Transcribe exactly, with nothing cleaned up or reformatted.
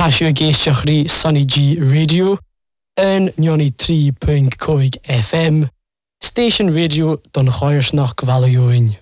Tasio géisteach rí Sunny G Radio yn nioni tri pwynt coig F M, Station Radio don Choirsnach Gvalioin.